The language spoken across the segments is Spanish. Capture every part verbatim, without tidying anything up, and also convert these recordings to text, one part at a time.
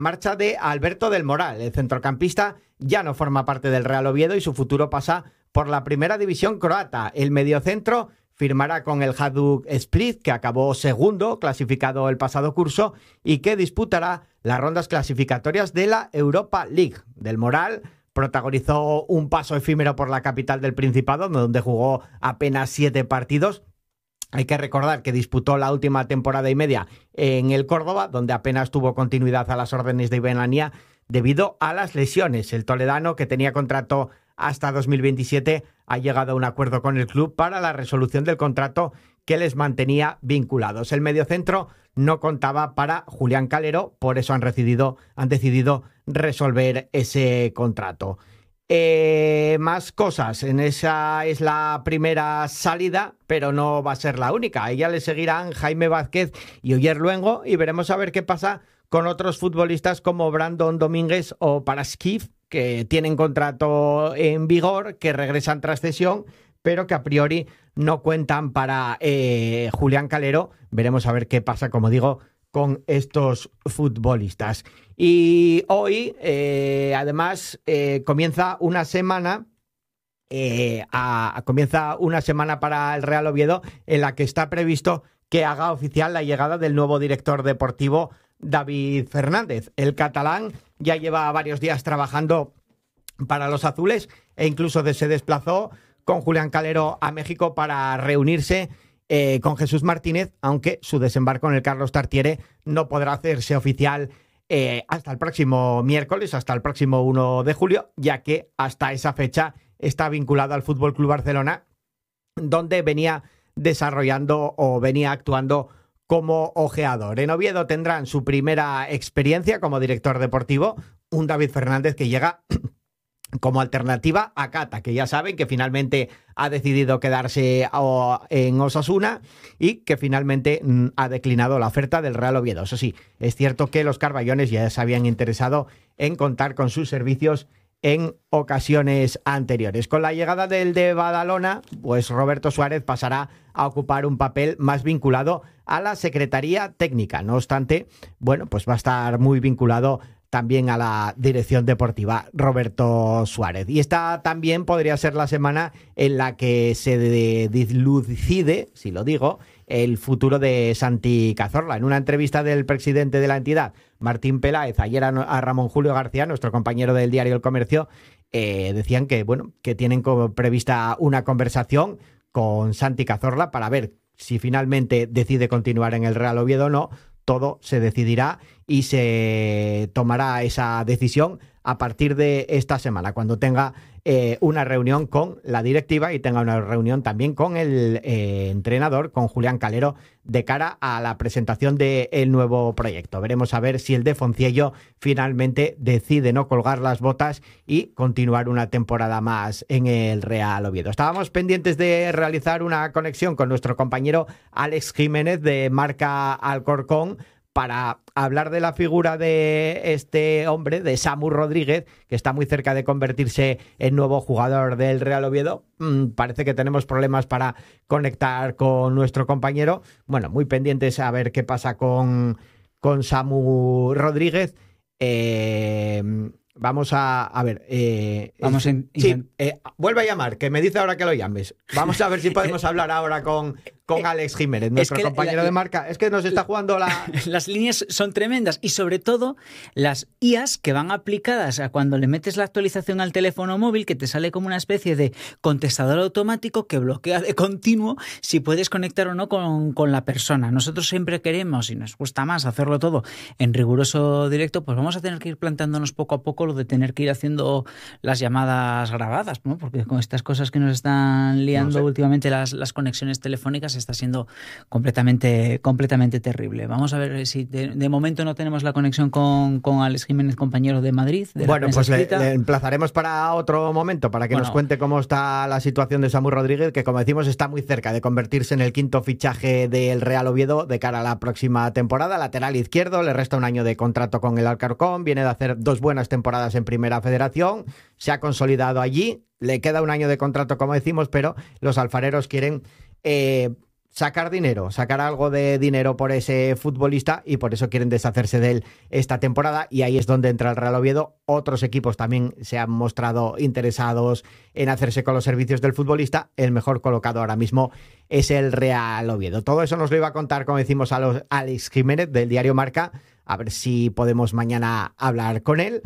marcha de Alberto del Moral. El centrocampista ya no forma parte del Real Oviedo y su futuro pasa por la primera división croata. El mediocentro firmará con el Hajduk Split, que acabó segundo, clasificado el pasado curso, y que disputará las rondas clasificatorias de la Europa League. Del Moral protagonizó un paso efímero por la capital del Principado, donde jugó apenas siete partidos. Hay que recordar que disputó la última temporada y media en el Córdoba, donde apenas tuvo continuidad a las órdenes de Benanía debido a las lesiones. El toledano, que tenía contrato hasta dos mil veintisiete, ha llegado a un acuerdo con el club para la resolución del contrato que les mantenía vinculados. El mediocentro no contaba para Julián Calero, por eso han decidido, han decidido resolver ese contrato. Eh, más cosas, en esa es la primera salida, pero no va a ser la única. A ella le seguirán Jaime Vázquez y Oyer Luengo, y veremos a ver qué pasa con otros futbolistas como Brandon Domínguez o Paraskif, que tienen contrato en vigor, que regresan tras cesión, pero que a priori no cuentan para eh, Julián Calero. Veremos a ver qué pasa, como digo, con estos futbolistas. Y hoy, eh, además, eh, comienza una semana, eh, a, a, comienza una semana para el Real Oviedo en la que está previsto que haga oficial la llegada del nuevo director deportivo, David Fernández. El catalán ya lleva varios días trabajando para los azules e incluso se desplazó con Julián Calero a México para reunirse eh, con Jesús Martínez, aunque su desembarco en el Carlos Tartiere no podrá hacerse oficial eh, hasta el próximo miércoles, hasta el próximo uno de julio, ya que hasta esa fecha está vinculado al F C Barcelona, donde venía desarrollando o venía actuando como ojeador. En Oviedo tendrán su primera experiencia como director deportivo, un David Fernández que llega como alternativa a Cata, que ya saben que finalmente ha decidido quedarse en Osasuna y que finalmente ha declinado la oferta del Real Oviedo. Eso sí, es cierto que los carballones ya se habían interesado en contar con sus servicios en ocasiones anteriores. Con la llegada del de Badalona, pues Roberto Suárez pasará a ocupar un papel más vinculado a la Secretaría Técnica. No obstante, bueno, pues va a estar muy vinculado también a la dirección deportiva Roberto Suárez. Y esta también podría ser la semana en la que se dilucide, si lo digo, el futuro de Santi Cazorla. En una entrevista del presidente de la entidad, Martín Peláez, ayer a Ramón Julio García, nuestro compañero del diario El Comercio, eh, decían que, bueno, que tienen como prevista una conversación con Santi Cazorla para ver si finalmente decide continuar en el Real Oviedo o no. Todo se decidirá y se tomará esa decisión a partir de esta semana, cuando tenga eh, una reunión con la directiva y tenga una reunión también con el eh, entrenador, con Julián Calero, de cara a la presentación del nuevo proyecto. Veremos a ver si el de Fonciello finalmente decide no colgar las botas y continuar una temporada más en el Real Oviedo. Estábamos pendientes de realizar una conexión con nuestro compañero Alex Jiménez de Marca Alcorcón para hablar de la figura de este hombre, de Samu Rodríguez, que está muy cerca de convertirse en nuevo jugador del Real Oviedo. Mm, parece que tenemos problemas para conectar con nuestro compañero. Bueno, muy pendientes a ver qué pasa con, con Samu Rodríguez. Eh, vamos a, a ver. Eh, vamos en, sí, eh, vuelve a llamar, que me dice ahora que lo llames. Vamos a ver si podemos hablar ahora con... con Alex Jiménez, nuestro es que compañero la, la, de Marca. Es que nos está jugando la... Las líneas son tremendas y sobre todo las I As que van aplicadas a cuando le metes la actualización al teléfono móvil, que te sale como una especie de contestador automático que bloquea de continuo si puedes conectar o no con, con la persona. Nosotros siempre queremos, y nos gusta más hacerlo todo en riguroso directo, pues vamos a tener que ir plantándonos poco a poco lo de tener que ir haciendo las llamadas grabadas, ¿no? Porque con estas cosas que nos están liando no sé. últimamente las, las conexiones telefónicas está siendo completamente, completamente terrible. Vamos a ver si de, de momento no tenemos la conexión con, con Alex Jiménez, compañero de Madrid. De bueno, pues le, le emplazaremos para otro momento, para que bueno, nos cuente cómo está la situación de Samu Rodríguez, que como decimos está muy cerca de convertirse en el quinto fichaje del Real Oviedo de cara a la próxima temporada. Lateral izquierdo, le resta un año de contrato con el Alcorcón, viene de hacer dos buenas temporadas en Primera Federación, se ha consolidado allí, le queda un año de contrato como decimos, pero los alfareros quieren... Eh, sacar dinero, sacar algo de dinero por ese futbolista y por eso quieren deshacerse de él esta temporada, y ahí es donde entra el Real Oviedo. Otros equipos también se han mostrado interesados en hacerse con los servicios del futbolista. El mejor colocado ahora mismo es el Real Oviedo. Todo eso nos lo iba a contar, como decimos, a los Alex Jiménez del diario Marca, a ver si podemos mañana hablar con él.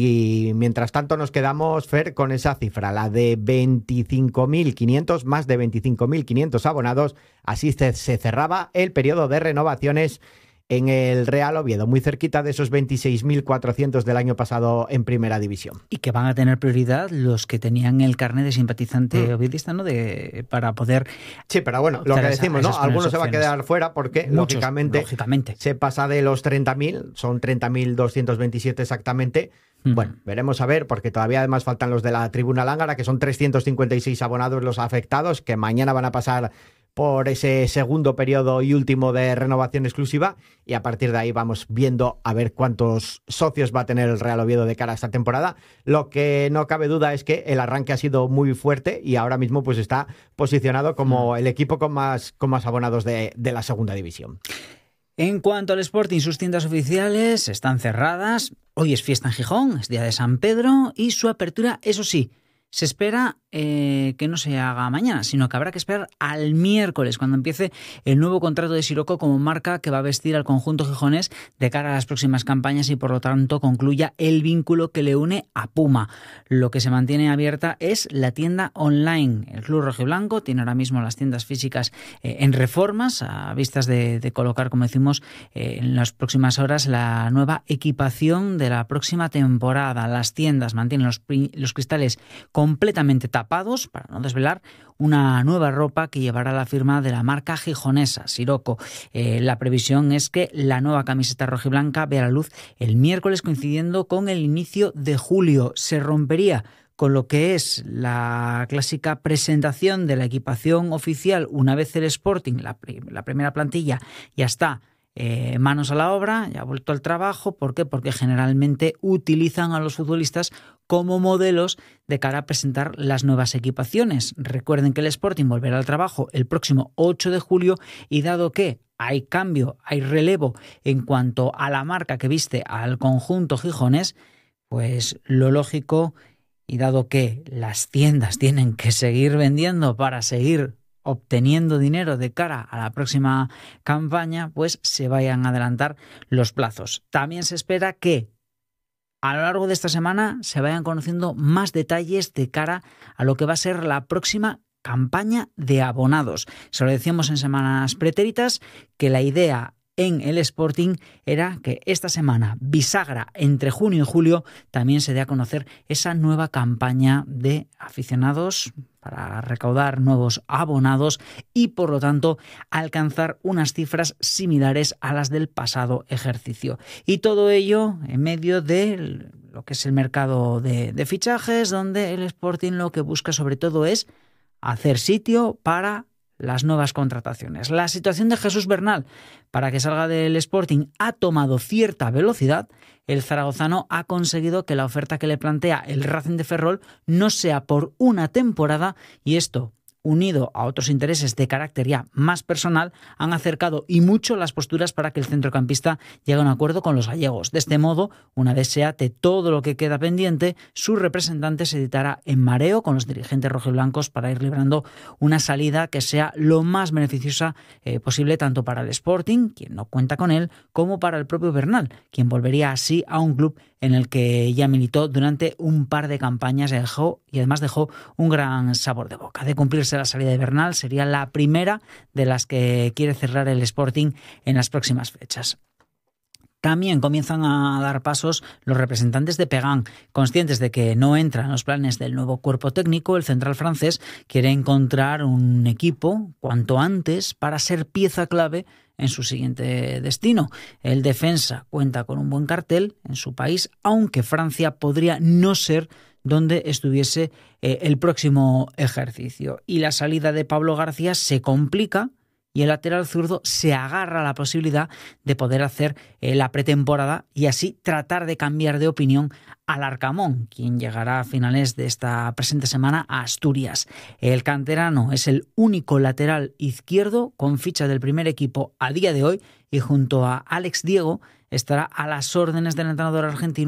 Y mientras tanto nos quedamos, Fer, con esa cifra, la de veinticinco mil quinientos, más de veinticinco mil quinientos abonados. Así se, se cerraba el periodo de renovaciones en el Real Oviedo, muy cerquita de esos veintiséis mil cuatrocientos del año pasado en Primera División. Y que van a tener prioridad los que tenían el carnet de simpatizante mm. oviedista, ¿no? De, para poder... Sí, pero bueno, lo que decimos, ¿no? Algunos se va a quedar fuera porque, Muchos, lógicamente, lógicamente, se pasa de los treinta mil, son treinta mil doscientos veintisiete exactamente. Mm. Bueno, veremos a ver, porque todavía además faltan los de la Tribuna Lángara, que son trescientos cincuenta y seis abonados los afectados, que mañana van a pasar por ese segundo periodo y último de renovación exclusiva, y a partir de ahí vamos viendo a ver cuántos socios va a tener el Real Oviedo de cara a esta temporada. Lo que no cabe duda es que el arranque ha sido muy fuerte y ahora mismo pues está posicionado como el equipo con más, con más abonados de, de la segunda división. En cuanto al Sporting, sus tiendas oficiales están cerradas. Hoy es fiesta en Gijón, es día de San Pedro, y su apertura, eso sí, se espera eh, que no se haga mañana, sino que habrá que esperar al miércoles, cuando empiece el nuevo contrato de Sirocco como marca que va a vestir al conjunto gijonés de cara a las próximas campañas, y por lo tanto concluya el vínculo que le une a Puma. Lo que se mantiene abierta es la tienda online. El club rojiblanco tiene ahora mismo las tiendas físicas eh, en reformas, a vistas de, de colocar, como decimos, eh, en las próximas horas la nueva equipación de la próxima temporada. Las tiendas mantienen los, los cristales completamente tapados para no desvelar una nueva ropa que llevará la firma de la marca gijonesa, Sirocco. Eh, la previsión es que la nueva camiseta rojiblanca vea la luz el miércoles, coincidiendo con el inicio de julio. Se rompería con lo que es la clásica presentación de la equipación oficial una vez el Sporting, la, la primera plantilla, ya está Eh, manos a la obra, ya ha vuelto al trabajo. ¿Por qué? Porque generalmente utilizan a los futbolistas como modelos de cara a presentar las nuevas equipaciones. Recuerden que el Sporting volverá al trabajo el próximo ocho de julio, y dado que hay cambio, hay relevo en cuanto a la marca que viste al conjunto gijonés, pues lo lógico, y dado que las tiendas tienen que seguir vendiendo para seguir obteniendo dinero de cara a la próxima campaña, pues se vayan a adelantar los plazos. También se espera que a lo largo de esta semana se vayan conociendo más detalles de cara a lo que va a ser la próxima campaña de abonados. Se lo decíamos en semanas pretéritas que la idea en el Sporting era que esta semana bisagra entre junio y julio también se dé a conocer esa nueva campaña de aficionados para recaudar nuevos abonados y por lo tanto alcanzar unas cifras similares a las del pasado ejercicio. Y todo ello en medio de lo que es el mercado de, de fichajes, donde el Sporting lo que busca sobre todo es hacer sitio para las nuevas contrataciones. La situación de Jesús Bernal para que salga del Sporting ha tomado cierta velocidad. El zaragozano ha conseguido que la oferta que le plantea el Racing de Ferrol no sea por una temporada, y esto, unido a otros intereses de carácter ya más personal, han acercado y mucho las posturas para que el centrocampista llegue a un acuerdo con los gallegos. De este modo, una vez se ate todo lo que queda pendiente, su representante se editará en mareo con los dirigentes rojiblancos para ir librando una salida que sea lo más beneficiosa eh, posible, tanto para el Sporting, quien no cuenta con él, como para el propio Bernal, quien volvería así a un club en el que ya militó durante un par de campañas y, dejó, y además dejó un gran sabor de boca. De cumplirse la salida de Bernal, sería la primera de las que quiere cerrar el Sporting en las próximas fechas. También comienzan a dar pasos los representantes de Pegán. Conscientes de que no entra en los planes del nuevo cuerpo técnico, el central francés quiere encontrar un equipo cuanto antes para ser pieza clave en su siguiente destino. El defensa cuenta con un buen cartel en su país, aunque Francia podría no ser donde estuviese eh, el próximo ejercicio. Y la salida de Pablo García se complica, y el lateral zurdo se agarra a la posibilidad de poder hacer eh, la pretemporada y así tratar de cambiar de opinión al Arcamón, quien llegará a finales de esta presente semana a Asturias. El canterano es el único lateral izquierdo con ficha del primer equipo a día de hoy y junto a Alex Diego estará a las órdenes del entrenador argentino